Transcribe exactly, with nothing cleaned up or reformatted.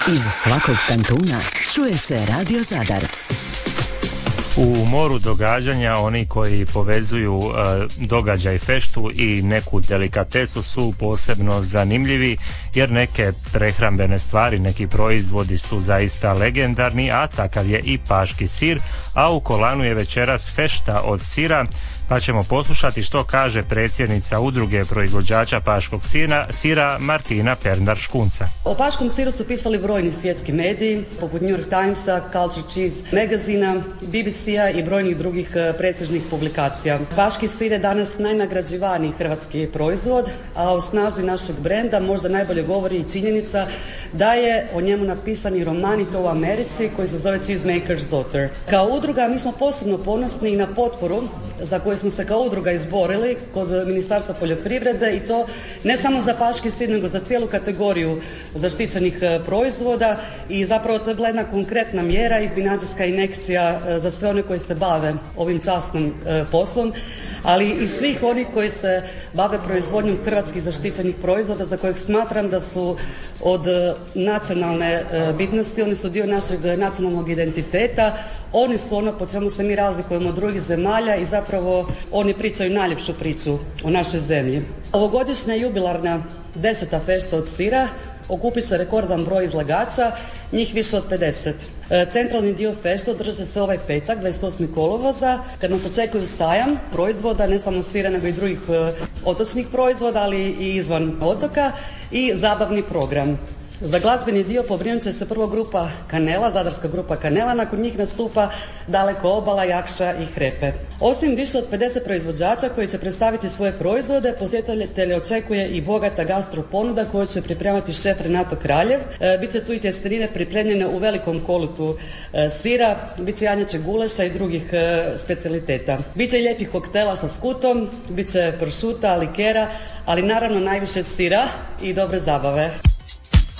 Iz svakog kantuna čuje se Radio Zadar. U moru događanja oni koji povezuju e, događaj feštu i neku delikatesu su posebno zanimljivi, jer neke prehrambene stvari, neki proizvodi su zaista legendarni, a takav je i paški sir, a u Kolanu je večeras fešta od sira, pa ćemo poslušati što kaže predsjednica udruge proizvođača paškog sira, sira Martina Perndar-Škunca. O paškom siru su pisali brojni svjetski mediji, poput New York Timesa, Culture Cheese magazina, B B C-a i brojnih drugih prestižnih publikacija. Paški sir je danas najnagrađivaniji hrvatski proizvod, a o snazi našeg brenda možda najbolje govori i činjenica da je o njemu napisan i roman, i to u Americi, koji se zove Cheesemaker's Daughter. Kao udruga mi smo posebno ponosni i na potporu za koju smo se kao udruga izborili kod Ministarstva poljoprivrede, i to ne samo za paški sir, nego za cijelu kategoriju zaštićenih proizvoda, i zapravo to je bila jedna konkretna mjera i financijska injekcija za sve one koji se bave ovim časnim poslom, ali i svih onih koji se bave proizvodnjom hrvatskih zaštićenih proizvoda, za kojeg smatram da su od nacionalne bitnosti, oni su dio našeg nacionalnog identiteta, oni su ono po čemu se mi razlikujemo od drugih zemalja i zapravo oni pričaju najljepšu priču o našoj zemlji. Ovogodišnja jubilarna deseta fešta od sira okupit će rekordan broj izlagača, njih više od pedeset. Centralni dio fešta održat će se ovaj petak, dvadeset osmog kolovoza, kad nas očekuju sajam proizvoda, ne samo sira, nego i drugih otočnih proizvoda, ali i izvan otoka, i zabavni program. Za glazbeni dio pobrinut će se prvo grupa Kanela, zadarska grupa Kanela, nakon njih nastupa Daleko obala, Jakša i Hrepe. Osim više od pedeset proizvođača koji će predstaviti svoje proizvode, posjetitelje očekuje i bogata gastro ponuda koju će pripremati šef Renato Kraljev. E, Biće tu i tjestenine pripremljene u velikom kolutu e, sira, biće janjeće guleša i drugih e, specijaliteta. Biće i lijepih koktela sa skutom, biće pršuta, likera, ali naravno najviše sira i dobre zabave.